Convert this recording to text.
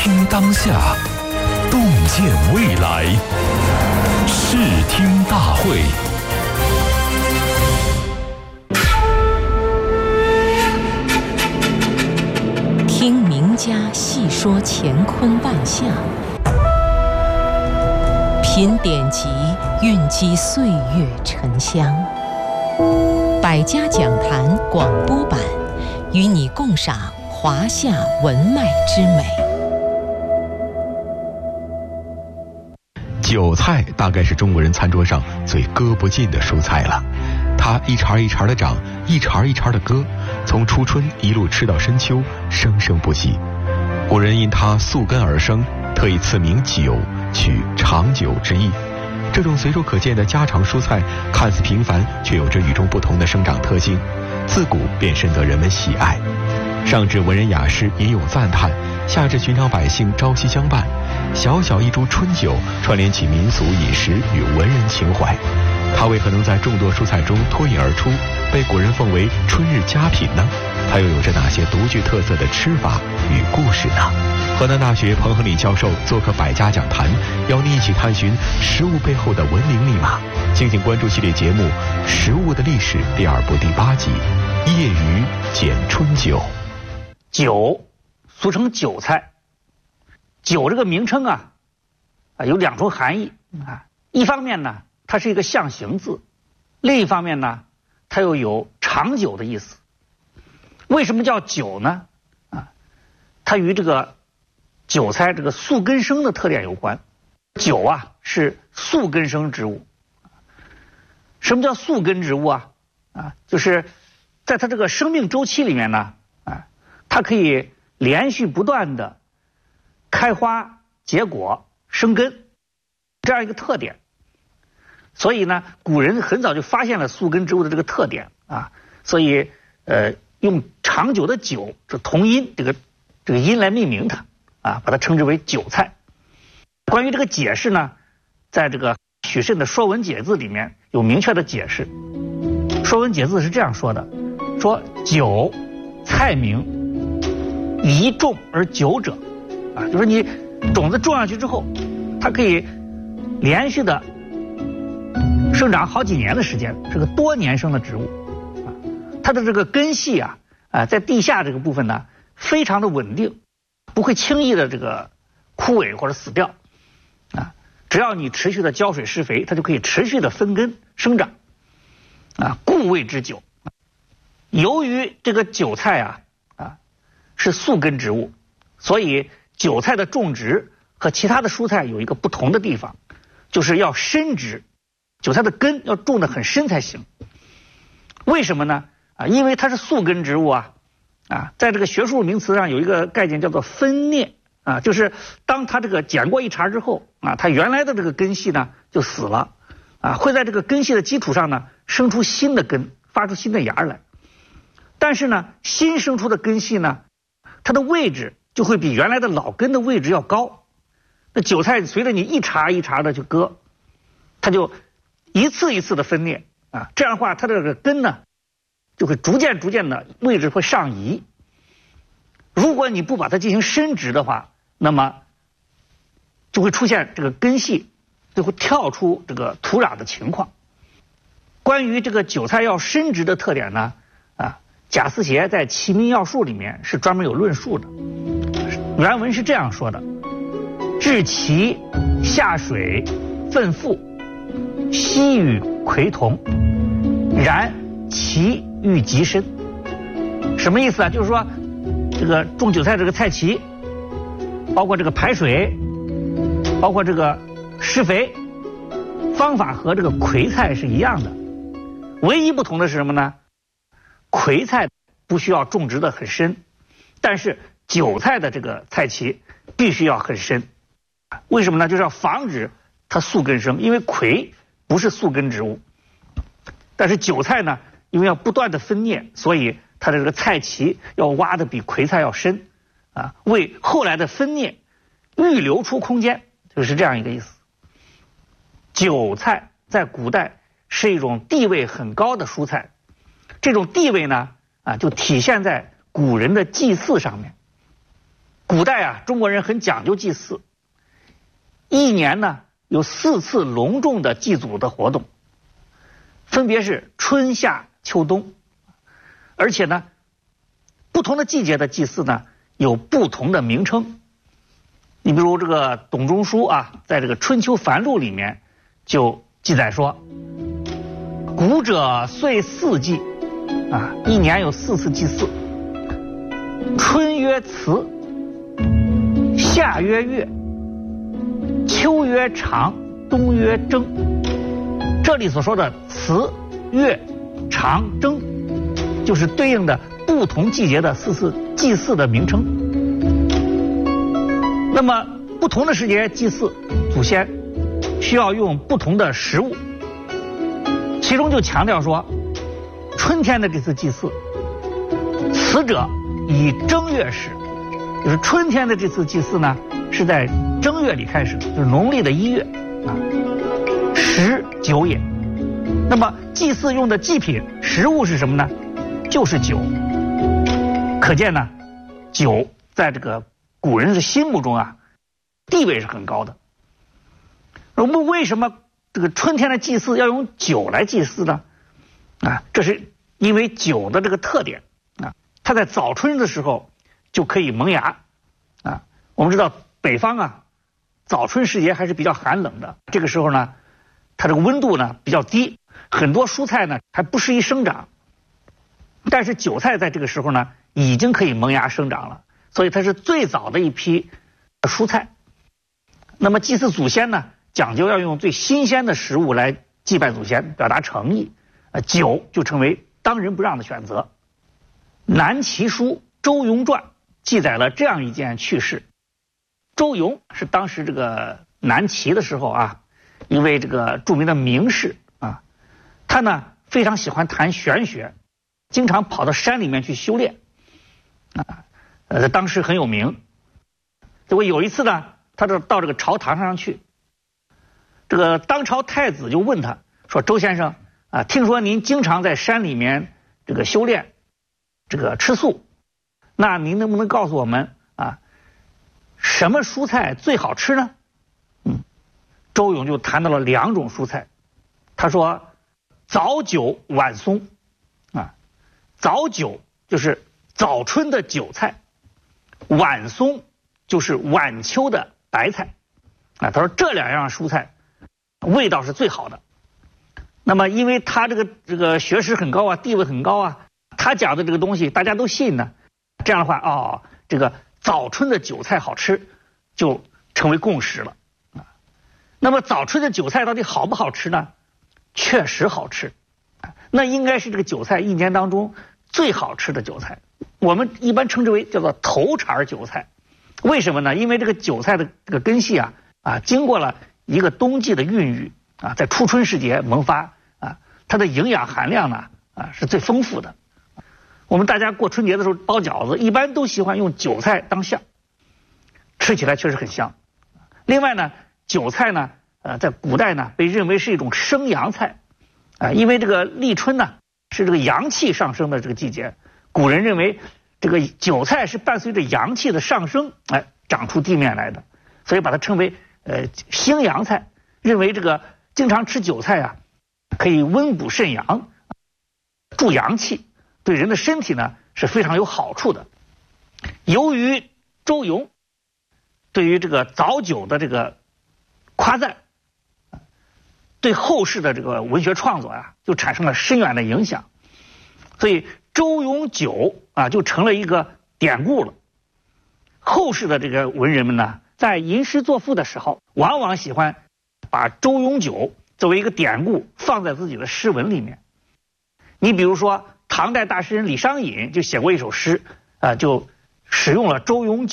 听当下，洞见未来。视听大会。 听名家细说乾坤万象，品典籍蕴积岁月沉香。百家讲坛广播版，与你共赏华夏文脉之美。 韭菜大概是中国人餐桌上最割不尽的蔬菜了，它一茬一茬的长，一茬一茬的割，从初春一路吃到深秋，生生不息。古人因它宿根而生，特以赐名韭，取长久之意。这种随处可见的家常蔬菜，看似平凡，却有着与众不同的生长特性，自古便深得人们喜爱。上至文人雅士吟咏赞叹，下至寻常百姓朝夕相伴，小小一株春韭串联起民俗饮食与文人情怀。它为何能在众多蔬菜中脱颖而出，被古人奉为春日佳品呢？它又有着哪些独具特色的吃法与故事呢？河南大学彭亨利教授做客百家讲坛，邀您一起探寻食物背后的文明密码。敬请关注系列节目《食物的历史》第2部第8集《业余捡春韭》。 韭，俗称韭菜。韭这个名称有2重含义啊。一方面呢，它是一个象形字；另一方面呢，它又有长久的意思。为什么叫韭呢？它与这个韭菜这个宿根生的特点有关。韭是宿根生植物。什么叫宿根植物就是在它这个生命周期里面呢，它可以连续不断的开花结果生根，这样一个特点。所以呢，古人很早就发现了宿根植物的这个特点所以用长久的久这同音这个音来命名它把它称之为韭菜。关于这个解释呢，在这个许慎的《说文解字》里面有明确的解释。《说文解字》是这样说的，说韭菜名，宜种而久者就是你种子种下去之后，它可以连续的生长好几年的时间，是个多年生的植物它的这个根系在地下这个部分呢非常的稳定，不会轻易的这个枯萎或者死掉只要你持续的浇水施肥，它就可以持续的分根生长故谓之韭。由于这个韭菜是宿根植物，所以韭菜的种植和其他的蔬菜有一个不同的地方，就是要深植，韭菜的根要种得很深才行。为什么呢？因为它是宿根植物在这个学术名词上有一个概念叫做分蘖就是当它这个剪过一茬之后它原来的这个根系呢就死了会在这个根系的基础上呢生出新的根，发出新的芽来。但是呢，新生出的根系呢，它的位置就会比原来的老根的位置要高。那韭菜随着你一茬一茬的去割，它就一次一次的分裂这样的话它的这个根呢就会逐渐的位置会上移。如果你不把它进行深植的话，那么就会出现这个根系就会跳出这个土壤的情况。关于这个韭菜要深植的特点呢贾思勰在《齐民要术》里面是专门有论述的。原文是这样说的：置其下水粪覆，悉与葵同，然其欲极深。什么意思就是说这个种韭菜这个菜畦，包括这个排水，包括这个施肥方法和这个葵菜是一样的，唯一不同的是什么呢？葵菜不需要种植的很深，但是韭菜的这个菜畦必须要很深。为什么呢？就是要防止它宿根生，因为葵不是宿根植物，但是韭菜呢，因为要不断的分蘖，所以它的这个菜畦要挖的比葵菜要深为后来的分蘖预留出空间，就是这样一个意思。韭菜在古代是一种地位很高的蔬菜，这种地位呢就体现在古人的祭祀上面。 古代啊，中国人很讲究祭祀，一年呢有4次隆重的祭祖的活动，分别是春夏秋冬，而且呢，不同的季节的祭祀呢有不同的名称。你比如这个董仲舒啊，在这个《春秋繁露》里面就记载说，古者岁4祭啊，一年有4次祭祀。春曰辞，夏曰月，秋曰长，冬曰征。这里所说的辞、月、长、征，就是对应的不同季节的4次祭祀的名称。那么不同的时节祭祀祖先，需要用不同的食物，其中就强调说，春天的这次祭祀，此者以正月始，就是春天的这次祭祀呢，是在正月里开始，就是农历的1月啊，食酒也。那么祭祀用的祭品食物是什么呢？就是酒。可见呢，酒在这个古人的心目中啊，地位是很高的。我们为什么这个春天的祭祀要用酒来祭祀呢？啊，这是因为酒的这个特点啊，它在早春的时候就可以萌芽啊。我们知道北方啊，早春时节还是比较寒冷的，这个时候呢，它这个温度呢比较低，很多蔬菜呢还不适宜生长，但是韭菜在这个时候呢已经可以萌芽生长了，所以它是最早的一批蔬菜。那么祭祀祖先呢，讲究要用最新鲜的食物来祭拜祖先，表达诚意，酒就成为当仁不让的选择。南齐书《周庸传》记载了这样一件趣事。周庸是当时这个南齐的时候啊，一位这个著名的名士啊，他呢非常喜欢谈玄学，经常跑到山里面去修炼啊，当时很有名。结果有一次呢，他到这个朝堂上去，这个当朝太子就问他说：“周先生啊，听说您经常在山里面这个修炼，这个吃素，那您能不能告诉我们啊，什么蔬菜最好吃呢？”周永就谈到了2种蔬菜，他说：“早韭晚松啊，早韭就是早春的韭菜，晚松就是晚秋的白菜啊。”他说这2样蔬菜味道是最好的。那么因为他这个学识很高啊，地位很高啊，他讲的这个东西大家都信呢，这样的话哦，这个早春的韭菜好吃就成为共识了啊。那么早春的韭菜到底好不好吃呢？确实好吃，那应该是这个韭菜一年当中最好吃的韭菜，我们一般称之为叫做头茬韭菜。为什么呢？因为这个韭菜的这个根系啊经过了一个冬季的孕育啊，在初春时节萌发啊，它的营养含量呢是最丰富的。我们大家过春节的时候包饺子，一般都喜欢用韭菜当馅，吃起来确实很香。另外呢，韭菜呢在古代呢被认为是一种生阳菜啊，因为这个立春呢是这个阳气上升的这个季节，古人认为这个韭菜是伴随着阳气的上升长出地面来的，所以把它称为兴阳菜，认为这个经常吃韭菜啊可以温补肾阳，助阳气，对人的身体呢是非常有好处的。由于周庸对于这个早酒的这个夸赞，对后世的这个文学创作就产生了深远的影响，所以周庸酒就成了一个典故了。后世的这个文人们呢，在吟诗作赋的时候，往往喜欢把周庸酒作为一个典故放在自己的诗文里面。你比如说唐代大诗人李商隐就写过一首诗就使用了周庸酒。